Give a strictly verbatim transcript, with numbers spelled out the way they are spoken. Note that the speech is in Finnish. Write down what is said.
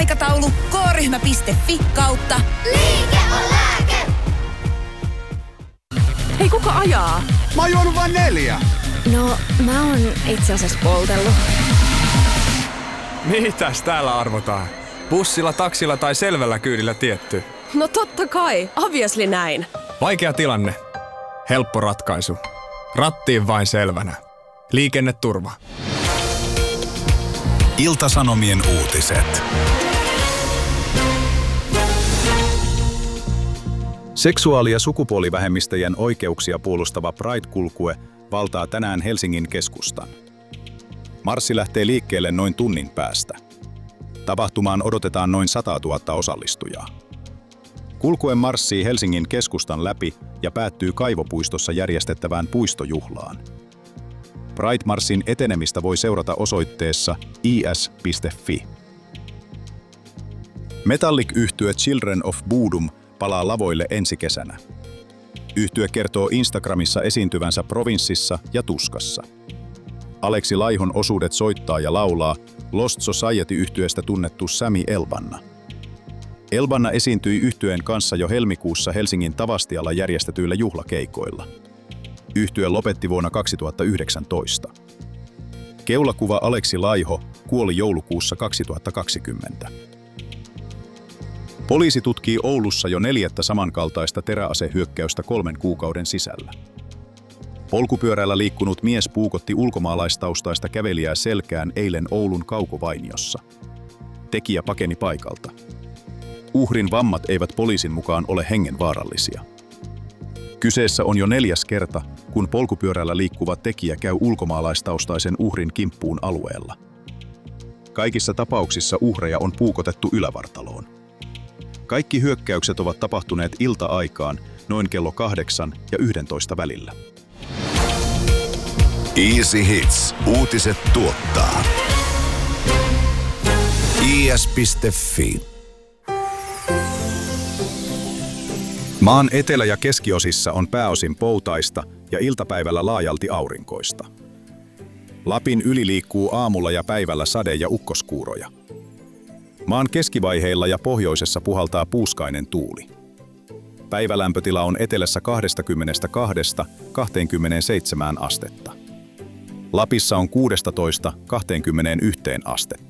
aikataulu k-ryhmä piste fi kautta Liike on lääke! Hei, kuka ajaa? Mä oon juonut vain neljä. No, mä oon itse asiassa poltellut. Mitäs täällä arvotaan? Bussilla, taksilla tai selvällä kyydillä tietty? No totta kai, obviously näin. Vaikea tilanne. Helppo ratkaisu. Rattiin vain selvänä. Liikenneturva. Ilta-Sanomien uutiset. Seksuaali- ja sukupuolivähemmistöjen oikeuksia puolustava Pride-kulkue valtaa tänään Helsingin keskustan. Marssi lähtee liikkeelle noin tunnin päästä. Tapahtumaan odotetaan noin sata tuhatta osallistujaa. Kulkue marssii Helsingin keskustan läpi ja päättyy Kaivopuistossa järjestettävään puistojuhlaan. Pride-marssin etenemistä voi seurata osoitteessa i s piste fi. Metallic-yhtye Children of Bodom palaa lavoille ensi kesänä. Yhtye kertoo Instagramissa esiintyvänsä Provinssissa ja Tuskassa. Aleksi Laihon osuudet soittaa ja laulaa Lost Society-yhtyeestä tunnettu Sami Elbanna. Elbanna esiintyi yhtyeen kanssa jo helmikuussa Helsingin Tavastialla järjestetyillä juhlakeikoilla. Yhtye lopetti vuonna kaksituhattayhdeksäntoista. Keulakuva Aleksi Laiho kuoli joulukuussa kaksituhattakaksikymmentä. Poliisi tutkii Oulussa jo neljättä samankaltaista teräasehyökkäystä kolmen kuukauden sisällä. Polkupyörällä liikkunut mies puukotti ulkomaalaistaustaista kävelijää selkään eilen Oulun Kaukovainiossa. Tekijä pakeni paikalta. Uhrin vammat eivät poliisin mukaan ole hengenvaarallisia. Kyseessä on jo neljäs kerta, kun polkupyörällä liikkuva tekijä käy ulkomaalaistaustaisen uhrin kimppuun alueella. Kaikissa tapauksissa uhreja on puukotettu ylävartaloon. Kaikki hyökkäykset ovat tapahtuneet ilta-aikaan noin kello kahdeksan ja yhdentoista välillä. Easy Hits. Uutiset tuottaa. i s piste fi. Maan etelä- ja keskiosissa on pääosin poutaista ja iltapäivällä laajalti aurinkoista. Lapin yli liikkuu aamulla ja päivällä sade- ja ukkoskuuroja. Maan keskivaiheilla ja pohjoisessa puhaltaa puuskainen tuuli. Päivälämpötila on etelässä kaksikymmentäkaksi kaksikymmentäseitsemän astetta. Lapissa on kuusitoista kaksikymmentäyksi astetta.